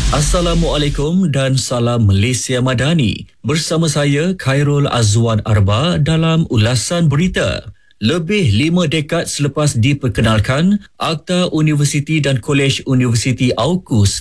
Assalamualaikum dan salam Malaysia Madani. Bersama saya Khairul Azwan Arba dalam ulasan berita. Lebih 5 dekad selepas diperkenalkan, Akta Universiti dan Kolej Universiti AUKU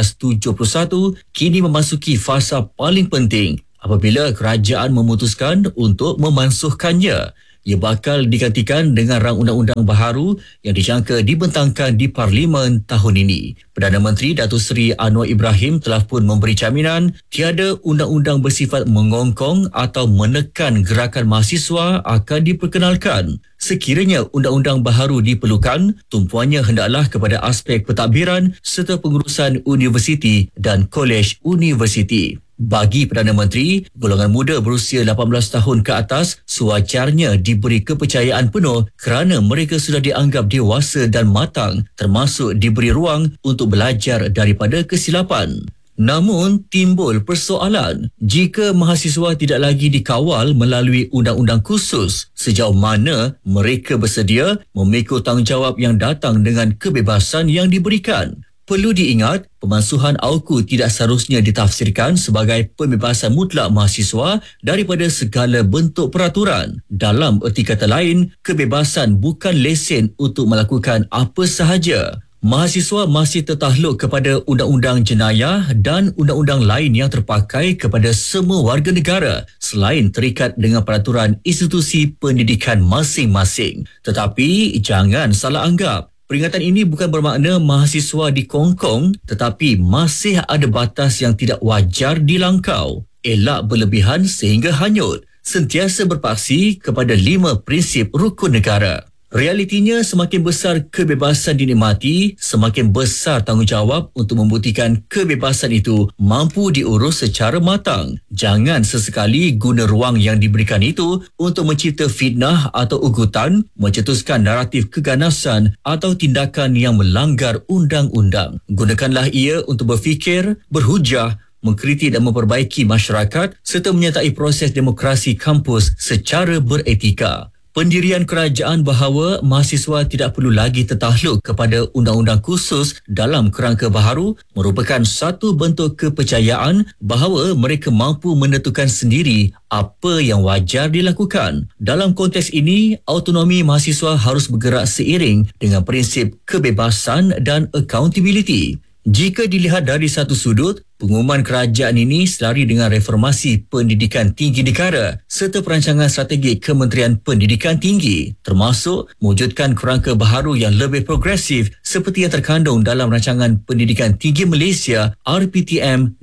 1971 kini memasuki fasa paling penting apabila kerajaan memutuskan untuk memansuhkannya. Ia bakal digantikan dengan rang undang-undang baharu yang dijangka dibentangkan di Parlimen tahun ini. Perdana Menteri Datuk Seri Anwar Ibrahim telah pun memberi jaminan tiada undang-undang bersifat mengongkong atau menekan gerakan mahasiswa akan diperkenalkan. Sekiranya undang-undang baharu diperlukan, tumpuannya hendaklah kepada aspek pentadbiran serta pengurusan universiti dan kolej universiti. Bagi Perdana Menteri, golongan muda berusia 18 tahun ke atas sewajarnya diberi kepercayaan penuh kerana mereka sudah dianggap dewasa dan matang, termasuk diberi ruang untuk belajar daripada kesilapan. Namun, timbul persoalan jika mahasiswa tidak lagi dikawal melalui undang-undang khusus, sejauh mana mereka bersedia memikul tanggungjawab yang datang dengan kebebasan yang diberikan. Perlu diingat, pemansuhan AUKU tidak seharusnya ditafsirkan sebagai pembebasan mutlak mahasiswa daripada segala bentuk peraturan. Dalam erti kata lain, kebebasan bukan lesen untuk melakukan apa sahaja. Mahasiswa masih tertakluk kepada undang-undang jenayah dan undang-undang lain yang terpakai kepada semua warga negara selain terikat dengan peraturan institusi pendidikan masing-masing. Tetapi jangan salah anggap. Peringatan ini bukan bermakna mahasiswa dikongkong, tetapi masih ada batas yang tidak wajar dilangkau. Elak berlebihan sehingga hanyut. Sentiasa berpaksi kepada 5 prinsip rukun negara. Realitinya, semakin besar kebebasan dinikmati, semakin besar tanggungjawab untuk membuktikan kebebasan itu mampu diurus secara matang. Jangan sesekali guna ruang yang diberikan itu untuk mencipta fitnah atau ugutan, mencetuskan naratif keganasan atau tindakan yang melanggar undang-undang. Gunakanlah ia untuk berfikir, berhujah, mengkritik dan memperbaiki masyarakat serta menyertai proses demokrasi kampus secara beretika. Pendirian kerajaan bahawa mahasiswa tidak perlu lagi tertakluk kepada undang-undang khusus dalam kerangka baharu merupakan satu bentuk kepercayaan bahawa mereka mampu menentukan sendiri apa yang wajar dilakukan. Dalam konteks ini, autonomi mahasiswa harus bergerak seiring dengan prinsip kebebasan dan accountability. Jika dilihat dari satu sudut, pengumuman kerajaan ini selari dengan reformasi pendidikan tinggi negara serta perancangan strategi Kementerian Pendidikan Tinggi, termasuk mewujudkan kerangka baharu yang lebih progresif seperti yang terkandung dalam Rancangan Pendidikan Tinggi Malaysia RPTM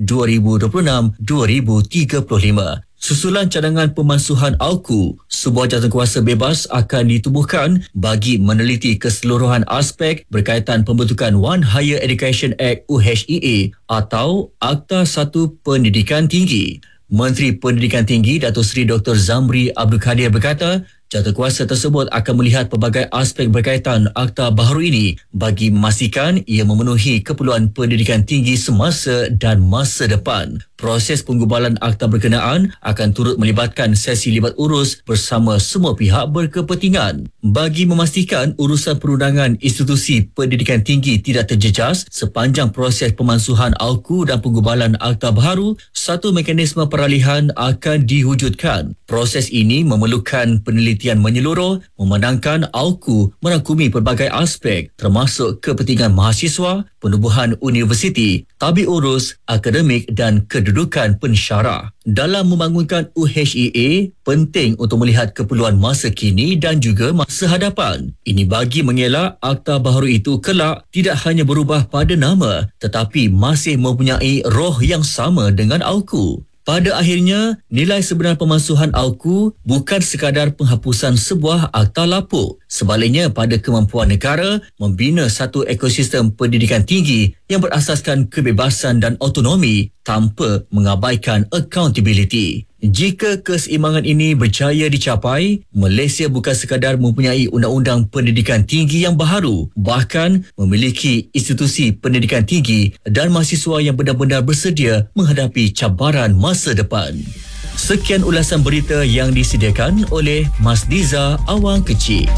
2026-2035. Susulan cadangan pemansuhan AUKU, sebuah jawatankuasa bebas akan ditubuhkan bagi meneliti keseluruhan aspek berkaitan pembentukan One Higher Education Act UHEA atau Akta 1 Pendidikan Tinggi. Menteri Pendidikan Tinggi Datuk Seri Dr. Zamri Abdul Kadir berkata, jawatankuasa tersebut akan melihat pelbagai aspek berkaitan akta baharu ini bagi memastikan ia memenuhi keperluan pendidikan tinggi semasa dan masa depan. Proses penggubalan akta berkenaan akan turut melibatkan sesi libat urus bersama semua pihak berkepentingan. Bagi memastikan urusan perundangan institusi pendidikan tinggi tidak terjejas sepanjang proses pemansuhan AUKU dan penggubalan akta baharu, satu mekanisme peralihan akan diwujudkan. Proses ini memerlukan penelitian menyeluruh memandangkan AUKU merangkumi pelbagai aspek termasuk kepentingan mahasiswa, penubuhan universiti, tabik urus, akademik dan kedudukan pensyarah. Dalam membangunkan UHEA, penting untuk melihat keperluan masa kini dan juga masa hadapan. Ini bagi mengelak akta baharu itu kelak tidak hanya berubah pada nama tetapi masih mempunyai roh yang sama dengan AUKU. Pada akhirnya, nilai sebenar pemansuhan AUKU bukan sekadar penghapusan sebuah akta lapuk. Sebaliknya, pada kemampuan negara membina satu ekosistem pendidikan tinggi yang berasaskan kebebasan dan autonomi tanpa mengabaikan accountability. Jika keseimbangan ini berjaya dicapai, Malaysia bukan sekadar mempunyai undang-undang pendidikan tinggi yang baharu, bahkan memiliki institusi pendidikan tinggi dan mahasiswa yang benar-benar bersedia menghadapi cabaran masa depan. Sekian ulasan berita yang disediakan oleh Mas Diza Awang Kecil.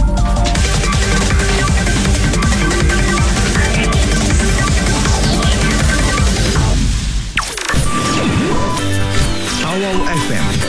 Wow FM